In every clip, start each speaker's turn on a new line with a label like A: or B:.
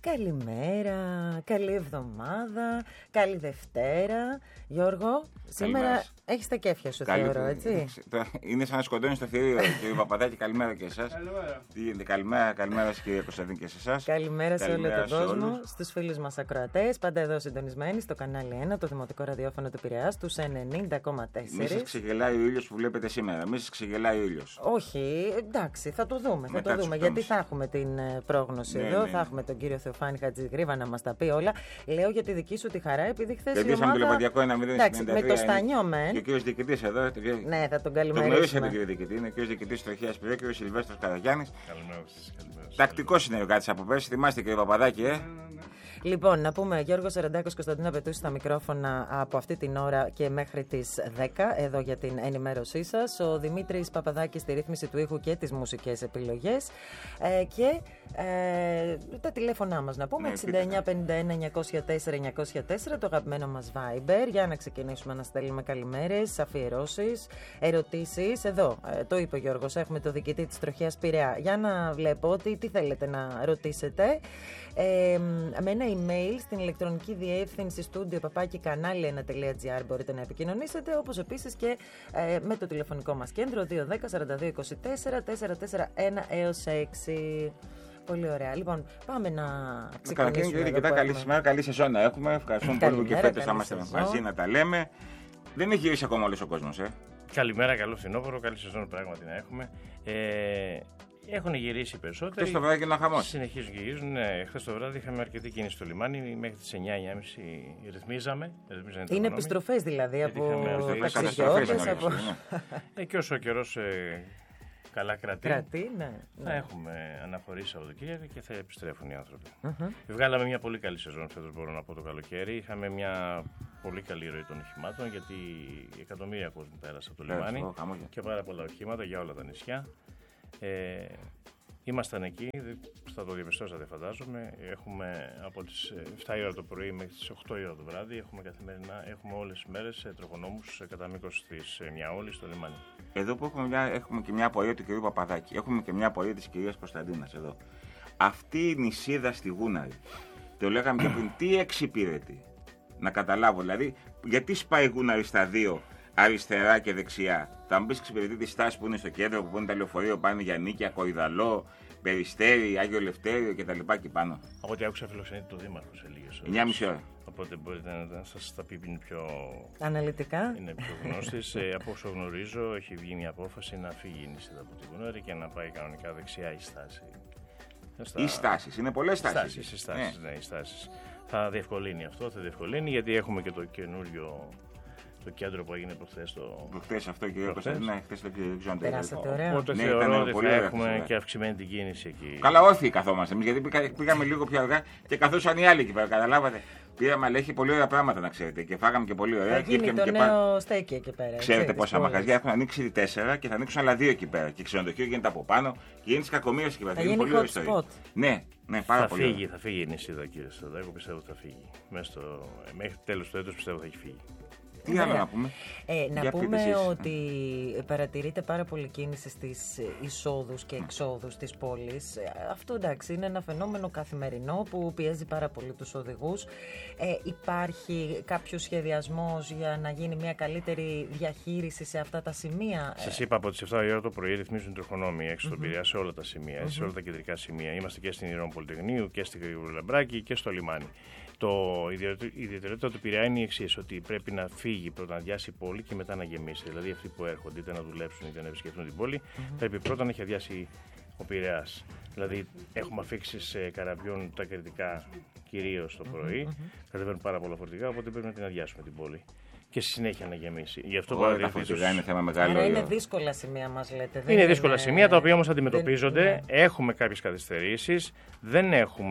A: Καλημέρα, καλή εβδομάδα, καλή Δευτέρα. Γιώργο, σήμερα έχεις τα κέφια σου, θεωρώ, έτσι.
B: Είναι σαν να σκοτώνει στο θηρίο, κύριε Παπαδάκη. Καλημέρα και εσάς. Τι γίνεται, καλημέρα κύριε Κωνσταντίνη και σε εσάς.
A: Καλημέρα σε όλο τον κόσμο, στους φίλους μας ακροατές. Πάντα εδώ συντονισμένοι στο κανάλι 1, το δημοτικό ραδιόφωνο του Πειραιάς, στους 90,4.
B: Μη σας ξεγελάει ο ήλιος που βλέπετε σήμερα. Μη σας ξεγελάει ο ήλιος.
A: Όχι, εντάξει, θα το δούμε. Γιατί θα έχουμε την πρόγνωση εδώ, θα έχουμε τον κύριο Θεοφάνη Χατζηγρίβα να μας τα πει όλα. Λέω για τη δική σου τη χαρά, επειδή χθες η ομάδα...
B: το Λεβαδιακό 1-0.
A: Με το Στανιό μεν.
B: Και ο κύριος διοικητής εδώ.
A: Ναι, θα τον καλημερίσουμε.
B: Τον γνωρίσατε τον κύριο διοικητή. Είναι ο κύριος διοικητής Τροχέας Πειραιά, ο κύριος Σιλβέστρος Καραγιάννης. Τακτικός συνεργάτης από πέρσι. Θυμάστε κύριε Παπαδάκη,
A: Λοιπόν, να πούμε Γιώργος Σερεντάκος, Κωνσταντίνα Πετούση στα μικρόφωνα από αυτή την ώρα και μέχρι τις 10 εδώ για την ενημέρωσή σας. Ο Δημήτρης Παπαδάκης στη ρύθμιση του ήχου και τις μουσικές επιλογές. Και τα τηλέφωνά μας να πούμε 6951-904-904, το αγαπημένο μας Viber, για να ξεκινήσουμε να στέλνουμε καλημέρες, αφιερώσεις, ερωτήσεις. Εδώ, το είπε ο Γιώργος, έχουμε το διοικητή της Τροχέας Πειραιά. Για να βλέπω τι θέλετε να ρωτήσετε. Με ένα email στην ηλεκτρονική διεύθυνση studio@kanali1.gr μπορείτε να επικοινωνήσετε, όπως επίσης και με το τηλεφωνικό μας κέντρο 210 42 24 441 έως 6. Πολύ ωραία. Λοιπόν, πάμε να ξεκινήσουμε.
B: Καλή σήμερα, καλή σεζόν να έχουμε. Ευχαριστούμε πολύ που και φέτος θα είμαστε μαζί να τα λέμε. Δεν έχει γυρίσει ακόμα όλος ο κόσμος,
C: Καλημέρα, καλό φθινόπωρο, καλή σεζόν πράγματι να έχουμε. Έχουν γυρίσει περισσότεροι.
B: Χθες το βράδυ και ένα χαμός.
C: Συνεχίζουν και γυρίζουν. Χθες το βράδυ είχαμε αρκετή κίνηση στο λιμάνι. Μέχρι τις 9:30 ρυθμίζαμε.
A: Είναι επιστροφές δηλαδή από ταξιδιώτες.
C: Και όσο ο καιρός καλά κρατεί,
A: ναι.
C: θα έχουμε αναχωρήσει Σαββατοκύριακα και θα επιστρέφουν οι άνθρωποι. Βγάλαμε μια πολύ καλή σεζόν φέτος, μπορώ να πω, το καλοκαίρι. Είχαμε μια πολύ καλή ροή των οχημάτων, γιατί εκατομμύρια κόσμου πέρασε από το λιμάνι και πάρα πολλά οχήματα για όλα τα νησιά. Ήμασταν εκεί, θα το διαπιστώσατε φαντάζομαι. Έχουμε από τις 7 η ώρα το πρωί μέχρι τις 8 η ώρα το βράδυ. Έχουμε καθημερινά, έχουμε όλες τις μέρες τροχονόμους κατά μήκος της Μιαόλης στο λιμάνι.
B: Εδώ που έχουμε και μια πορεία του κ. Παπαδάκη, έχουμε και μια πορεία της κυρίας Κωνσταντίνας εδώ. Αυτή η νησίδα στη Γούναρη, το λέγαμε και πριν, τι εξυπηρετεί, να καταλάβω δηλαδή, γιατί σπάει η Γούναρη στα δύο, αριστερά και δεξιά. Θα μου πεις εξυπηρετεί τη στάση που είναι στο κέντρο, που είναι τα λεωφορεία πάνω για Νίκαια, Κορυδαλό, Περιστέρι, Άγιο Λευτέριο κτλ. Και πάνω.
C: Από ό,τι άκουσα, φιλοξενείται το Δήμαρχο σε λίγες ώρες.
B: 9,5 ώρα.
C: Οπότε μπορείτε να σας τα πει πιο
A: αναλυτικά.
C: Είναι πιο γνώστης. Από όσο γνωρίζω, έχει βγει μια απόφαση να φύγει η νησίδα από τη Γούναρη και να πάει κανονικά δεξιά η στάση.
B: Οι στάσεις, είναι πολλές στάσεις.
C: Οι στάσεις. Θα διευκολύνει αυτό, γιατί έχουμε και το καινούριο. Το κέντρο που έγινε προχθές.
B: Προχθές αυτό, κύριε Κωνσταντίνα, χθες το κύριο
A: Περάσατε ωραία.
C: Οπότε θεωρώ ότι θα έχουμε και αυξημένη την κίνηση εκεί.
B: Καλά, όρθιοι καθόμαστε εμείς, γιατί πήγαμε λίγο πιο αργά και καθόσαν οι άλλοι εκεί πέρα. Καταλάβατε. Πήγαμε, αλλά έχει πολύ ωραία πράγματα να ξέρετε. Και φάγαμε και πολύ ωραία.
A: Θα γίνει το νέο στέκι εκεί πέρα.
B: Ξέρετε πόσα μαγαζιά έχουν ανοίξει ήδη 4 και θα ανοίξουν άλλα 2 εκεί πέρα. Και ξενοδοχείο γίνεται από πάνω και γίνει τη κακομοίρα εκεί πέρα.
A: Θα γίνει πολύ ωραία.
B: Ναι, πάρα πολύ.
C: Θα φύγει η νησίδα, κύριε Σταδάκο. Εγώ πιστεύω ότι θα φύγει. Μέχρι τέλος του έτους πιστεύω θα έχει φύγει.
B: Τι άλλο να πούμε.
A: Να πούμε ότι παρατηρείται πάρα πολύ κίνηση στις εισόδους και εξόδους της πόλης. Αυτό εντάξει είναι ένα φαινόμενο καθημερινό που πιέζει πάρα πολύ τους οδηγούς. Υπάρχει κάποιος σχεδιασμός για να γίνει μια καλύτερη διαχείριση σε αυτά τα σημεία?
C: Σας είπα, από τις 7 η ώρα το πρωί ρυθμίζουν τροχονόμοι έξω στον Πειραιά σε όλα τα σημεία, σε όλα τα κεντρικά σημεία. Είμαστε και στην Ηρών Πολυτεχνείου και στην Γρηγορολαμπράκη και στο λιμάνι. Η ιδιαιτερότητα του Πειραιά είναι η εξής, ότι πρέπει να φύγει πρώτα, να αδειάσει η πόλη και μετά να γεμίσει. Δηλαδή αυτοί που έρχονται είτε να δουλέψουν είτε να επισκεφτούν την πόλη, πρέπει πρώτα να έχει αδειάσει ο Πειραιάς. Δηλαδή έχουμε αφήξεις καραβιών τα κριτικά κυρίως το πρωί, κατεβαίνουν πάρα πολλά φορτηγά, οπότε πρέπει να την αδειάσουμε την πόλη. Και στη συνέχεια να γεμίσει. Γι' αυτό
B: τα φορτηγά είναι θέμα μεγάλο.
A: Άρα είναι δύσκολα σημεία, μας λέτε.
C: Είναι δύσκολα σημεία, τα οποία όμως αντιμετωπίζονται. Έχουμε κάποιες καθυστερήσεις. Δεν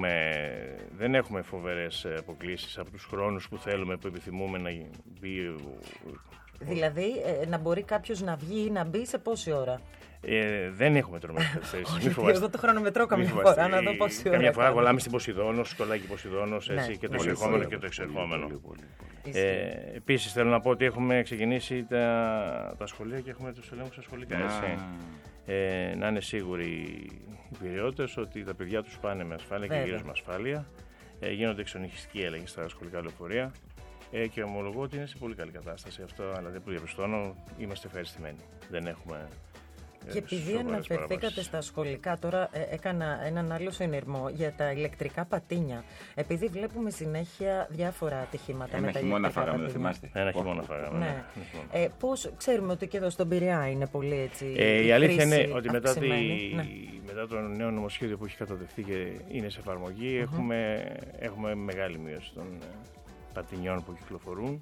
C: έχουμε φοβερές αποκλήσεις από τους χρόνους που θέλουμε, που επιθυμούμε να μπει.
A: Δηλαδή, να μπορεί κάποιος να βγει ή να μπει σε πόση ώρα?
C: Δεν έχουμε τρομερές καθυστερήσεις.
A: Εγώ το χρονομετρώ καμιά φορά, να δω πόση ώρα.
C: Καμιά φορά κολλάμε στην Ποσειδώνο, σκολάκι Ποσειδώνος, και το εισερχόμενο και το εξερχόμενο. Επίσης, θέλω να πω ότι έχουμε ξεκινήσει τα σχολεία και έχουμε τους ελέγχους στα σχολικά. να είναι σίγουροι οι πειραιώτες ότι τα παιδιά τους πάνε με ασφάλεια και γυρίζουν με ασφάλεια. Γίνονται εξονυχιστικοί έλεγχοι στα σχολικά λεωφορεία και ομολογώ ότι είναι σε πολύ καλή κατάσταση. Αυτό δηλαδή που διαπιστώνω, είμαστε ευχαριστημένοι. Δεν έχουμε.
A: Και επειδή αναφερθήκατε στα σχολικά, τώρα έκανα έναν άλλο συνειρμό για τα ηλεκτρικά πατίνια. Επειδή βλέπουμε συνέχεια διάφορα ατυχήματα με τα ηλεκτρικά πατίνια.
B: Δεν θυμάστε.
C: Ένα χειμώνα φάγαμε.
A: Ναι. Πώς ξέρουμε ότι και εδώ στον Πειραιά είναι πολύ έτσι.
C: Η αλήθεια είναι ότι μετά το νέο νομοσχέδιο που έχει κατατεθεί και είναι σε εφαρμογή, έχουμε μεγάλη μείωση των πατινιών που κυκλοφορούν.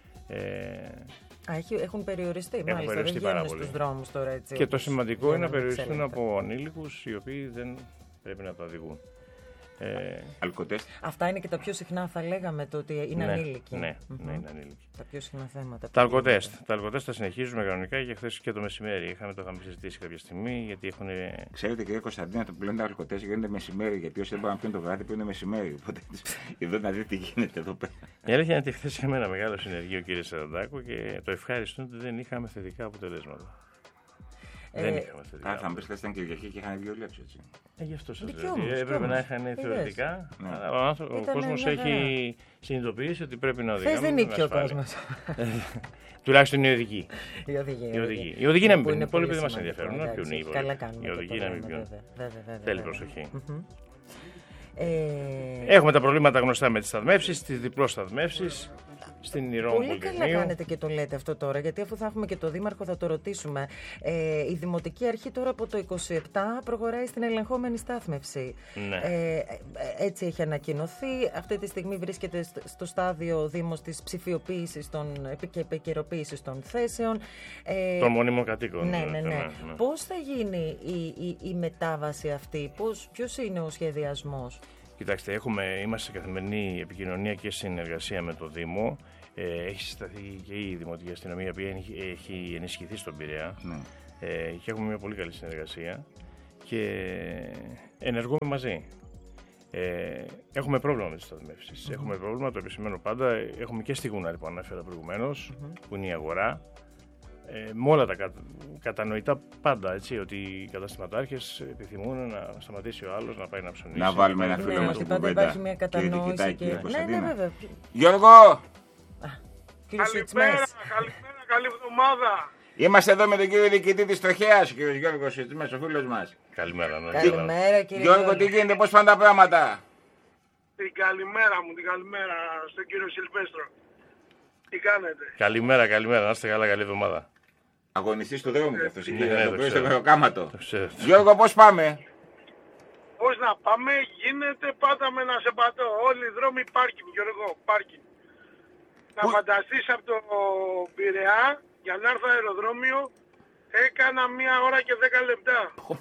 A: Έχουν περιοριστεί, μάλιστα, δεν βγαίνουν στους δρόμους τώρα έτσι.
C: Και το σημαντικό είναι να περιοριστούν από ανήλικους οι οποίοι δεν πρέπει να τα οδηγούν.
B: Αλκοτέστ.
A: Αυτά είναι και τα πιο συχνά, θα λέγαμε, το ότι είναι ανήλικοι.
C: Ναι, είναι ανήλικοι.
A: Τα πιο συχνά θέματα.
C: Τα αλκοτέστ τα συνεχίζουμε κανονικά και χθες και το μεσημέρι. Το είχαμε συζητήσει κάποια στιγμή γιατί έχουν.
B: Ξέρετε, κύριε Κωνσταντίνα, το που λένε τα αλκοτέστ γίνεται μεσημέρι. Γιατί όσοι δεν μπορούν να πιούν το βράδυ, πιούν μεσημέρι. Οπότε εδώ να δείτε τι γίνεται εδώ πέρα.
C: Η αλήθεια είναι ότι χθες είχαμε ένα μεγάλο συνεργείο, κύριε Σαραντάκο, και το ευχάριστο είναι ότι δεν είχαμε θετικά αποτελέσματα. Δεν είχαμε θετικά.
B: Θα μου πει ότι ήταν Κυριακή και είχαν 2 λέξεις, έτσι.
C: Γι' αυτό σας λέω. Έπρεπε να είχαν θεωρητικά. Ο κόσμος έχει συνειδητοποιήσει ότι πρέπει να οδηγάμε.
A: Χθες δεν ήπια ο κόσμος.
C: Τουλάχιστον οι οδηγοί. Οι οδηγοί να μην πίνουν. Πολλοί δεν μας ενδιαφέρουν να πιούν οι οδηγοί να μην πιούν. Θέλει προσοχή. Έχουμε τα προβλήματα γνωστά με τις σταθμεύσεις, τις διπλώς σταθμεύσεις. Στην
A: πολύ καλά κάνετε και το λέτε αυτό τώρα, γιατί αφού θα έχουμε και το Δήμαρχο θα το ρωτήσουμε. Η Δημοτική Αρχή τώρα από το 27 προχωράει στην ελεγχόμενη στάθμευση.
C: Ναι.
A: Έτσι έχει ανακοινωθεί. Αυτή τη στιγμή βρίσκεται στο στάδιο ο Δήμος της ψηφιοποίησης και επικαιροποίησης των θέσεων.
C: Των μονίμων κατοίκων.
A: Ναι. Πώς θα γίνει η μετάβαση αυτή, ποιος είναι ο σχεδιασμός?
C: Κοιτάξτε, είμαστε σε καθημερινή επικοινωνία και συνεργασία με το Δήμο. Έχει συσταθεί και η Δημοτική Αστυνομία, η οποία έχει ενισχυθεί στον Πειραιά. Και έχουμε μια πολύ καλή συνεργασία και ενεργούμε μαζί. Έχουμε πρόβλημα με τις σταθμεύσεις. Έχουμε πρόβλημα, το επισημαίνω πάντα. Έχουμε και στη Γούναρη που ανέφερα προηγουμένως, που είναι η αγορά. Με όλα τα κατανοητά πάντα, έτσι, ότι οι καταστηματάρχες επιθυμούν να σταματήσει ο άλλος να πάει να ψωνίσει.
B: Να βάλουμε ένα φίλο μας στην κουβέντα.
A: Υπάρχει μια κατανόηση και... Ναι, βέβαια.
B: Γιώργο!
D: Καλημέρα, καλή εβδομάδα.
B: Είμαστε εδώ με τον κύριο διοικητή της Τροχέας, ο κύριος Γιώργος Σιτσμές, ο φίλος μας.
C: Καλημέρα.
A: Καλημέρα, κύριε
B: Γιώργο, τι γίνεται, πώς πάνε τα πράγματα?
D: Την καλημέρα στον κύριο Σιλβέστρο. Τι κάνετε?
C: Καλημέρα, να είστε καλά, καλή εβδομάδα.
B: Αγωνιστής του δρόμου και αυτός,
C: ναι,
B: το πρωί στο Βεροκάματο.
C: Γιώργο,
B: πώς πάμε?
D: Πώς να πάμε, γίνεται πάντα με ένα σεμπατό. Όλοι οι δρόμοι πάρκινγκ, Γιώργο, πάρκινγκ. Να φανταστείς από το Πειραιά για να έρθω αεροδρόμιο έκανα 1 ώρα και 10 λεπτά.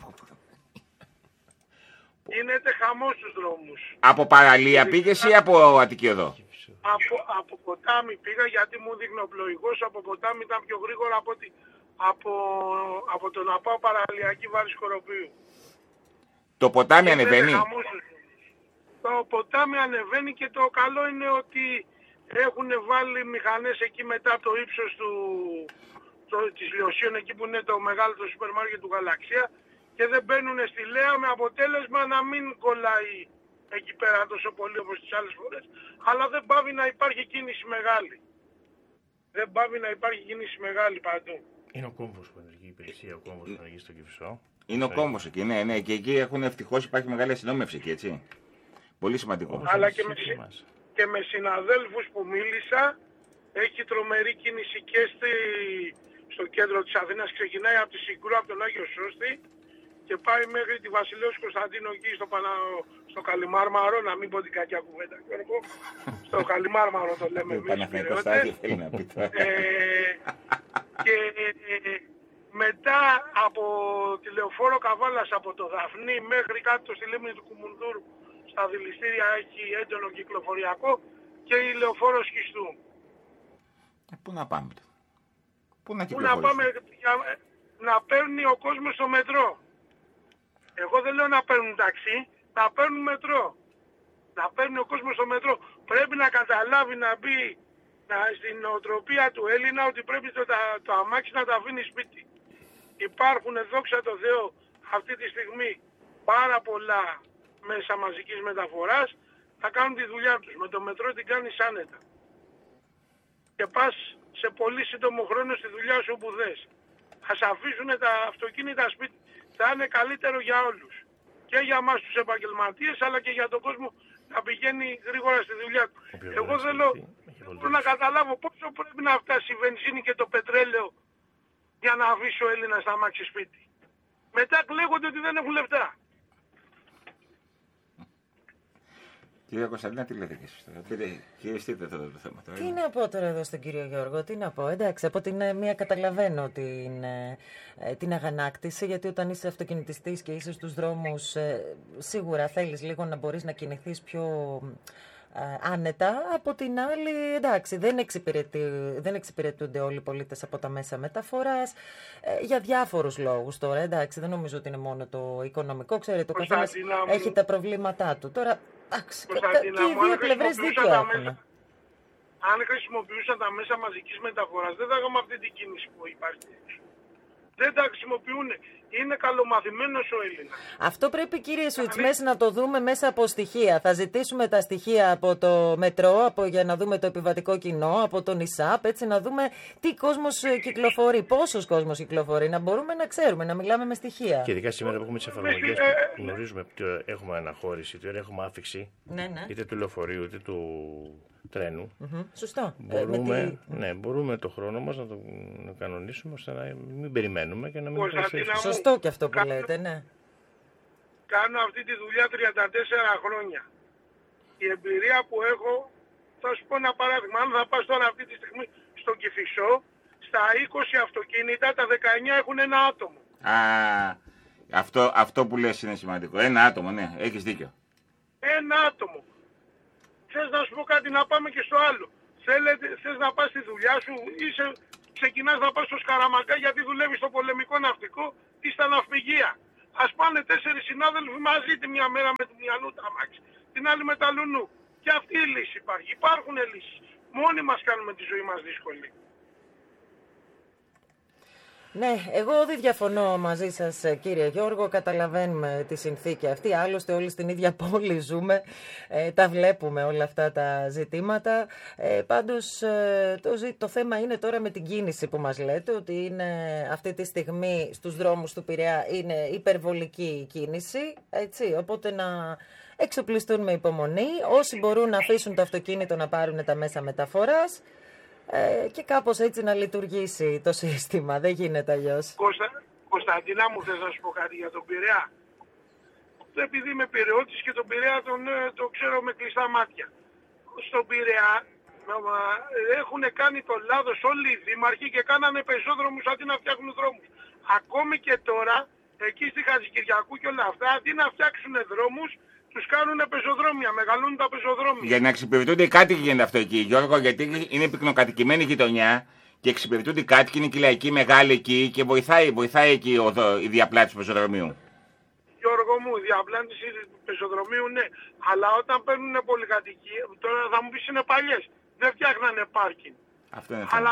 D: Γίνεται χαμός στους δρόμους.
B: Από παραλία πήγες ή από Αττική Οδό?
D: Από ποτάμι πήγα, γιατί μου δείχνει ο πλοηγός. Από ποτάμι ήταν πιο γρήγορα από το να πάω παραλιακή βάρη Σκοροπίου.
B: Το ποτάμι ανεβαίνει?
D: Το ποτάμι ανεβαίνει και το καλό είναι ότι έχουν βάλει μηχανές εκεί μετά από το ύψος της Λιωσίων, εκεί που είναι το μεγάλο το σούπερ μάρκετ του Γαλαξία, και δεν μπαίνουν στη Λέα, με αποτέλεσμα να μην κολλάει εκεί πέρα τόσο πολύ όπως τις άλλες φορές. Αλλά δεν πάβει να υπάρχει κίνηση μεγάλη. Δεν πάβει να υπάρχει κίνηση μεγάλη παντού.
C: Είναι ο κόμβος που ενεργεί, η υπηρεσία, ο κόμβος που ενεργεί στο Κηφισό.
B: Είναι ο κόμβος εκεί, ναι. Και εκεί έχουν ευτυχώς υπάρχει μεγάλη αστυνόμευση εκεί, έτσι. Πολύ σημαντικό.
D: Αλλά και με συναδέλφους που μίλησα, έχει τρομερή κίνηση και στο κέντρο της Αθήνας. Ξεκινάει από τη Συγκρού, από τον Άγιο Σώστη, και πάει μέχρι τη Βασιλέως Κωνσταντίνο εκεί στο Καλιμάρμαρο, να μην πω την κακιά κουβέντα, στο Καλιμάρμαρο το λέμε εμείς. Και μετά από τη Λεωφόρο Καβάλας, από το Δαφνί μέχρι κάτω στη λίμνη του Κουμουνδούρου, στα δηληστήρια έχει έντονο κυκλοφοριακό, και η Λεωφόρο Σχιστού.
B: Πού να πάμε? Πού να
D: πάμε? Να παίρνει ο κόσμος στο μετρό. Εγώ δεν λέω να παίρνουν ταξί, να παίρνουν μετρό. Να παίρνει ο κόσμος στο μετρό. Πρέπει να καταλάβει, να μπει στην νοοτροπία του Έλληνα, ότι πρέπει το αμάξι να τα αφήνει σπίτι. Υπάρχουν, δόξα τω Θεώ, αυτή τη στιγμή πάρα πολλά μέσα μαζικής μεταφοράς θα κάνουν τη δουλειά τους. Με το μετρό την κάνεις άνετα. Και πας σε πολύ σύντομο χρόνο στη δουλειά σου όπου θες. Ας αφήσουν τα αυτοκίνητα σπίτι. Θα είναι καλύτερο για όλους. Και για εμάς τους επαγγελματίες, αλλά και για τον κόσμο να πηγαίνει γρήγορα στη δουλειά του. Εγώ θέλω να καταλάβω πόσο πρέπει να φτάσει η βενζίνη και το πετρέλαιο για να αφήσει ο Έλληνας να αμάξει σπίτι. Μετά κλαίγονται ότι δεν έχουν λεφτά.
B: Κύριε Κωνσταντίνα, τι λέτε και εσείς τώρα? Χειριστείτε το θέμα τώρα.
A: Τι να πω τώρα εδώ στον κύριο Γιώργο, τι να πω? Εντάξει, από την μία καταλαβαίνω την αγανάκτηση, γιατί όταν είσαι αυτοκινητιστής και είσαι στους δρόμους, σίγουρα θέλεις λίγο να μπορείς να κινηθείς πιο άνετα. Από την άλλη, εντάξει, δεν εξυπηρετούνται όλοι οι πολίτες από τα μέσα μεταφοράς για διάφορους λόγους τώρα. Εντάξει, δεν νομίζω ότι είναι μόνο το οικονομικό. Ξέρετε, ο καθένας έχει τα προβλήματά του. Τώρα, εντάξει, και οι δύο πλευρές δίκιο έχουν.
D: Αν χρησιμοποιούσαν τα μέσα μαζικής μεταφοράς, δεν θα είχαμε αυτή την κίνηση που υπάρχει. Δεν τα χρησιμοποιούν. Είναι καλομαθημένος ο Έλληνας.
A: Αυτό πρέπει, κύριε Σουιτσμές, να το δούμε μέσα από στοιχεία. Θα ζητήσουμε τα στοιχεία από το μετρό, για να δούμε το επιβατικό κοινό, από τον ΙΣΑΠ, έτσι να δούμε τι κόσμος κυκλοφορεί, πόσος κόσμος κυκλοφορεί, να μπορούμε να ξέρουμε, να μιλάμε με στοιχεία.
C: Και ειδικά σήμερα που έχουμε τις εφαρμογές που γνωρίζουμε ότι έχουμε αναχώρηση, ότι έχουμε άφηξη, είτε του λεωφορείου είτε του τρένου.
A: Σωστό.
C: Μπορούμε το χρόνο μας να το κανονίσουμε ώστε να μην περιμένουμε και να μην καθυστερήσουμε.
A: Σωστό και αυτό που λέτε, ναι.
D: Κάνω αυτή τη δουλειά 34 χρόνια. Η εμπειρία που έχω, θα σου πω ένα παράδειγμα. Αν θα πας τώρα αυτή τη στιγμή στον Κηφισό, στα 20 αυτοκίνητα, τα 19 έχουν ένα άτομο.
B: Αυτό που λες είναι σημαντικό. Ένα άτομο, ναι, έχεις δίκιο.
D: Ένα άτομο. Θες να σου πω κάτι, να πάμε και στο άλλο. Θες να πας στη δουλειά σου, ξεκινάς να πας στο Σκαραμακά γιατί δουλεύεις στο πολεμικό ναυτικό ή στα ναυπηγεία. Ας πάνε 4 συνάδελφοι μαζί τη μια μέρα με την Ιαννού τα αμάξι, την άλλη με τα Λουνού. Και αυτή η λύση υπάρχει. Υπάρχουν λύσεις. Μόνοι μας κάνουμε τη ζωή μας δύσκολη.
A: Ναι, εγώ δεν διαφωνώ μαζί σας, κύριε Γιώργο. Καταλαβαίνουμε τη συνθήκη αυτή. Άλλωστε όλοι στην ίδια πόλη ζούμε. Τα βλέπουμε όλα αυτά τα ζητήματα. Πάντως το θέμα είναι τώρα με την κίνηση που μας λέτε, ότι είναι αυτή τη στιγμή στους δρόμους του Πειραιά είναι υπερβολική η κίνηση. Έτσι, οπότε να εξοπλιστούν με υπομονή. Όσοι μπορούν να αφήσουν το αυτοκίνητο να πάρουν τα μέσα μεταφοράς. Και κάπως έτσι να λειτουργήσει το σύστημα. Δεν γίνεται αλλιώς.
D: Κωνσταντίνα μου, θες να σου πω κάτι για τον Πειραιά? Επειδή είμαι Πειραιώτης και τον Πειραιά το ξέρω με κλειστά μάτια. Στον Πειραιά έχουν κάνει το λάθος όλοι οι δήμαρχοι και κάνανε πεζόδρομους αντί να φτιάχνουν δρόμους. Ακόμη και τώρα, εκεί στη Χατζικυριακού και όλα αυτά, αντί να φτιάξουν δρόμους, τους κάνουν πεζοδρόμια, μεγαλώνουν τα πεζοδρόμια.
B: Για να εξυπηρετούνται οι κάτοικοι γίνεται αυτό εκεί, Γιώργο, γιατί είναι πυκνοκατοικημένη γειτονιά και εξυπηρετούνται οι κάτοικοι, είναι κυλαϊκοί μεγάλοι εκεί και βοηθάει εκεί η διαπλάτηση του πεζοδρομίου.
D: Γιώργο μου, η διαπλάτηση του πεζοδρομίου ναι, αλλά όταν παίρνουν πολυκατοικία, τώρα θα μου πεις είναι παλιές, δεν φτιάχνανε πάρκινγκ.
B: Αυτό είναι
D: αλλά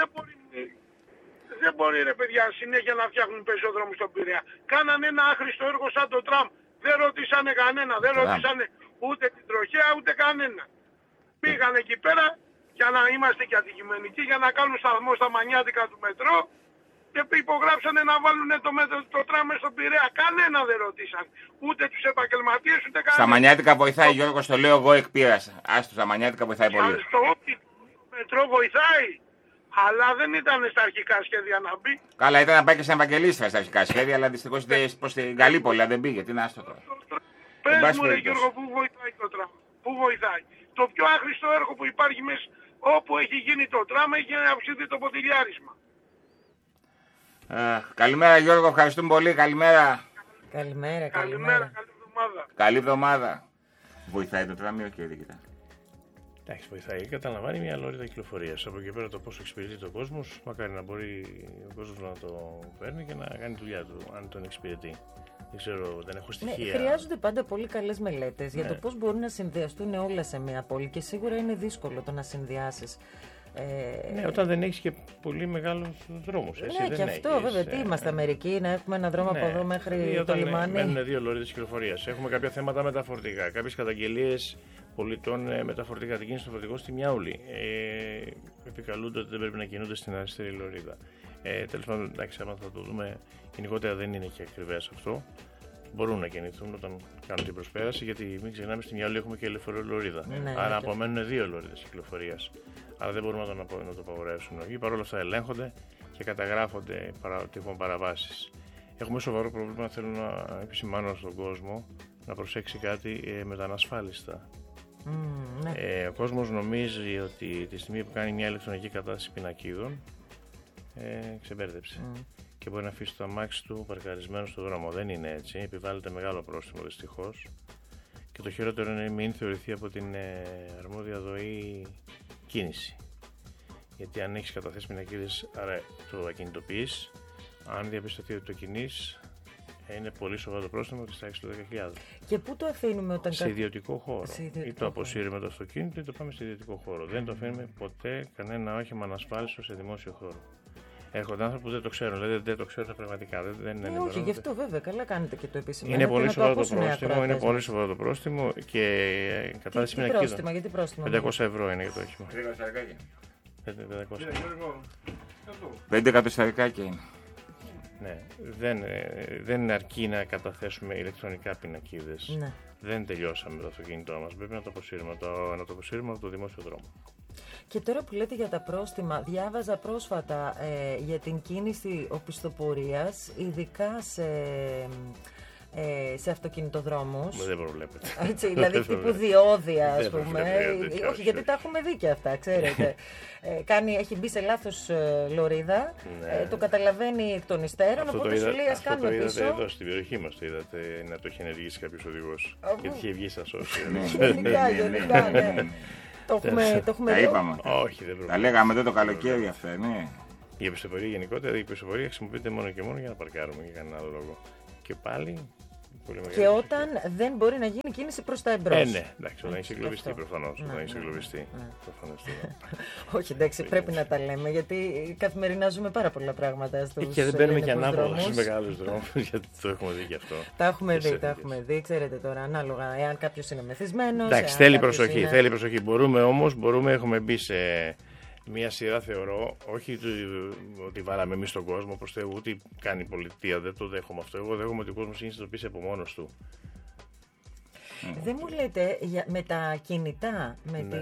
D: δεν μπορεί ρε παιδιά συνέχεια να φτιάχνουν πεζοδρόμους στον Πειραιά. Κάνανε ένα άχρηστο έργο σαν το τραμ. Δεν ρωτήσανε κανένα, δεν ρωτήσανε ούτε την τροχέα ούτε κανένα. Πήγαν εκεί πέρα για να είμαστε και αντικειμενικοί, για να κάνουν σταθμό στα μανιάτικα του μετρό και υπογράψανε να βάλουν το τραμ στον Πειραιά. Κανένα δεν ρωτήσαν. Ούτε τους επαγγελματίες ούτε κανένα.
B: Στα μανιάτικα βοηθάει, Γιώργο, στο λέω εγώ εκ πείρας. Άστο, στα μανιάτικα βοηθάει πολύ.
D: Στο μετρό βοηθάει. Αλλά δεν ήταν στα αρχικά σχέδια να μπει.
B: Καλά, ήταν να πάει και στα Ευαγγελίστρα στα αρχικά σχέδια, αλλά δυστυχώς προς την Γαλλίπολη δεν πήγε. Τι να άστο τώρα.
D: Πες μου ρε Γιώργο, πού βοηθάει το τραμ? Πού βοηθάει? Το πιο άχρηστο έργο που υπάρχει μέσα όπου έχει γίνει το τραμ έχει αυξηθεί το ποτηλιάρισμα.
B: Καλημέρα Γιώργο, ευχαριστούμε πολύ. Καλημέρα.
A: Καλημέρα.
D: Καλή εβδομάδα.
B: Καλή εβδομάδα. Βοηθάει το τραμ ή όχι, Δίκητα?
C: Εντάξει, βοηθάει. Καταλαμβάνει μια λωρίδα κυκλοφορίας. Από εκεί πέρα το πόσο εξυπηρετεί ο κόσμος, μακάρι να μπορεί ο κόσμος να το παίρνει και να κάνει τη δουλειά του, αν τον εξυπηρετεί. Δεν ξέρω, δεν έχω στοιχεία.
A: Ναι, χρειάζονται πάντα πολύ καλές μελέτες για το πώς μπορούν να συνδυαστούν όλα σε μια πόλη και σίγουρα είναι δύσκολο το να συνδυάσεις
C: Ναι, όταν δεν έχεις και πολύ μεγάλους δρόμους.
A: Ναι, και αυτό βέβαια. Τι είμαστε, Αμερική, να έχουμε ένα δρόμο από εδώ μέχρι το λιμάνι.
C: Μένουν 2 λωρίδες κυκλοφορίας. Έχουμε κάποια θέματα μεταφορτικά, κάποιες καταγγελίες πολιτών με τα φορτηγά, την κίνηση των φορτηγών στη Μιαούλη. Επικαλούνται ότι δεν πρέπει να κινούνται στην αριστερή λωρίδα. Τέλος πάντων, εντάξει, άμα θα το δούμε, γενικότερα δεν είναι και ακριβές αυτό. Μπορούν να κινηθούν όταν κάνουν την προσπέραση, γιατί μην ξεχνάμε στη Μιαούλη έχουμε και ελευθερολωρίδα.
A: Ναι,
C: άρα απομένουν 2 λωρίδες κυκλοφορίας. Άρα δεν μπορούμε να το απαγορεύσουν. Παρ' όλα αυτά ελέγχονται και καταγράφονται τυχόν παραβάσεις. Έχουμε σοβαρό πρόβλημα, θέλω να επισημάνω στον κόσμο να προσέξει κάτι με τα ανασφάλιστα.
A: Ναι.
C: Ο κόσμος νομίζει ότι τη στιγμή που κάνει μια ηλεκτρονική κατάσταση πινακίδων ξεμπέρδεψε και μπορεί να αφήσει το αμάξι του παρκαρισμένο στο δρόμο. Δεν είναι έτσι. Επιβάλλεται μεγάλο πρόστιμο δυστυχώς. Και το χειρότερο είναι μην θεωρηθεί από την αρμόδια ΔΟΗ κίνηση. Γιατί αν έχεις καταθέσει πινακίδες, άρα το ακινητοποιείς, αν διαπιστωθεί ότι το κινείς, είναι πολύ σοβαρό το πρόστιμο της τάξης του 10.000.
A: Και πού το αφήνουμε όταν
C: σε ιδιωτικό χώρο. Ή το αποσύρουμε το αυτοκίνητο ή το πάμε σε ιδιωτικό χώρο. Δεν το αφήνουμε ποτέ κανένα όχημα ανασφάλιστο σε δημόσιο χώρο. Έρχονται άνθρωποι που δεν το ξέρουν, δηλαδή δεν το ξέρουν πραγματικά.
A: Όχι, γι' αυτό βέβαια, καλά κάνετε και το επισημαίνετε.
C: Είναι πολύ σοβαρό το πρόστιμο, είναι πολύ σοβαρό το πρόστιμο και κατάσταση πινακίδων.
A: Γιατί πρόστιμο.
C: 500 ευρώ είναι για το όχημα.
B: 5 εκατοσταρικάκια είναι.
C: Ναι, δεν αρκεί να καταθέσουμε ηλεκτρονικά πινακίδες.
A: Ναι.
C: Δεν τελειώσαμε το αυτοκίνητό μας. Πρέπει να το αποσύρουμε από το δημόσιο δρόμο.
A: Και τώρα που λέτε για τα πρόστιμα, διάβαζα πρόσφατα για την κίνηση οπισθοπορίας, ειδικά σε αυτοκινητοδρόμους.
C: Δεν προβλέπεται.
A: Έτσι, δηλαδή τύπου διόδια, ας πούμε. Όχι, γιατί τα έχουμε δει και αυτά, ξέρετε. Έχει μπει σε λάθος λωρίδα, το καταλαβαίνει εκ των υστέρων, οπότε σου λέει ας κάνουμε πίσω.
C: Αυτό το είδατε εδώ στην περιοχή μας, το είδατε να το έχει ενεργήσει κάποιος οδηγός. Γιατί είχε βγει στα social.
A: Γενικά, ναι. Το έχουμε δει.
C: Όχι, δεν
B: τα λέγαμε εδώ το καλοκαίρι αυτά, ναι.
C: Η οπισθοπορία γενικότερα, η οπισθοπορία χρησιμοποιείται μόνο και μόνο για να παρκάρουμε για κανένα άλλο λόγο. Και πάλι.
A: Και όταν δεν μπορεί να γίνει κίνηση προς τα εμπρός.
C: Ναι, εντάξει, όταν είσαι εγκλωβιστή προφανώς.
A: Όχι, εντάξει, πρέπει να τα λέμε, γιατί καθημερινά ζούμε πάρα πολλά πράγματα στους
C: και δεν μπαίνουμε και ανάποδα στους μεγάλους δρόμους, γιατί το έχουμε δει και αυτό.
A: Τα έχουμε δει, ξέρετε τώρα, ανάλογα, εάν κάποιος είναι μεθυσμένος.
C: Εντάξει, θέλει προσοχή. Μπορούμε, έχουμε μπει σε μια σειρά, θεωρώ, όχι ότι βάλαμε εμείς τον κόσμο προς Θεού, ούτε κάνει η πολιτεία, δεν το δέχομαι αυτό. Εγώ δέχομαι ότι ο κόσμος είναι συνειδητοποιήσει από μόνος του.
A: Δεν μου λέτε με τα κινητά,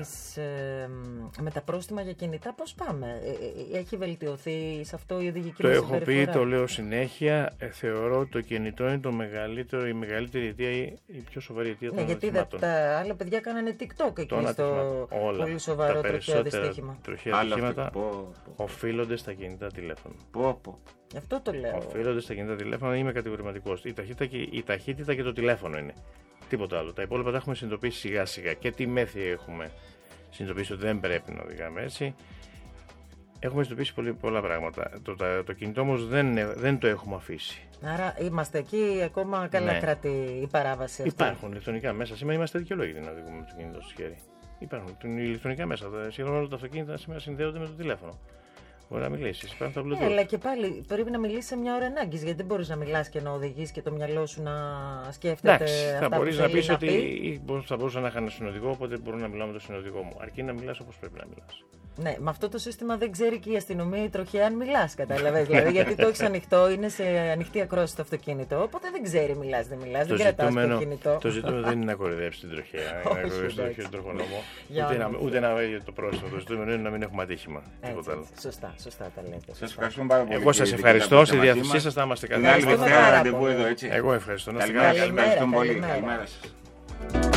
A: με τα πρόστιμα για κινητά, πώς πάμε? Έχει βελτιωθεί σε αυτό η οδηγική μας συμπεριφορά?
C: Το έχω πει, το λέω συνέχεια. Θεωρώ ότι το κινητό είναι η μεγαλύτερη αιτία, η πιο σοβαρή αιτία των ατυχημάτων.
A: Τα άλλα παιδιά κάνανε TikTok εκεί στο πολύ σοβαρό τροχαίο δυστύχημα.
C: Τροχαία ατυχήματα οφείλονται στα κινητά τηλέφωνα.
A: Γι' αυτό το λέω.
C: Οφείλονται στα κινητά τηλέφωνα, είμαι κατηγορηματικός. Η ταχύτητα και το τηλέφωνο είναι. Τίποτα άλλο. Τα υπόλοιπα τα έχουμε συνειδητοποιήσει σιγά σιγά. Και τι μέθη έχουμε συνειδητοποιήσει ότι δεν πρέπει να οδηγάμε έτσι. Έχουμε συνειδητοποιήσει πολλά πράγματα. Το κινητό όμως δεν το έχουμε αφήσει.
A: Άρα είμαστε εκεί ακόμα καλά κρατεί η παράβαση αυτή.
C: Υπάρχουν ηλεκτρονικά μέσα. Σήμερα είμαστε δικαιολόγητοι να οδηγούμε το κινητό στο χέρι. Υπάρχουν ηλεκτρονικά μέσα. Σχεδόν όλα τα αυτοκίνητα σήμερα συνδέονται με το τηλέφωνο. Μπορεί να μιλήσει.
A: Αλλά και πάλι πρέπει να μιλήσει σε μια ώρα ανάγκης. Γιατί δεν μπορεί να μιλά και να οδηγεί και το μυαλό σου να σκέφτεται.
C: Εντάξει, θα μπορεί να πει ότι θα μπορούσα να είχα ένα συνοδηγό, οπότε μπορώ να μιλάω με τον συνοδηγό μου. Αρκεί να μιλά όπως πρέπει να μιλά.
A: Ναι, με αυτό το σύστημα δεν ξέρει και η αστυνομία η τροχέα αν μιλά. Κατάλαβε. Δηλαδή, γιατί το έχει ανοιχτό, είναι σε ανοιχτή ακρόαση το αυτοκίνητο. Οπότε δεν ξέρει, μιλά, δεν μιλά. Δεν κρατά το κινητό.
C: Το ζητούμενο δεν είναι να κοροϊδεύσει την τροχέα. Να κοροϊδεύσει τον τροχονόμο. Ούτε να βάζει το πρόστιμο. Το ζητούμενο είναι να μην έχουμε ατύχημα.
A: Σωστά τα λέτε.
B: Σας ευχαριστούμε πάρα πολύ.
C: Εγώ σας ευχαριστώ. Στη διάθεσή σας θα είμαστε καλά.
B: Την άλλη Δευτέρα ραντεβού εδώ, έτσι.
C: Εγώ ευχαριστώ.
B: Καλημέρα σας.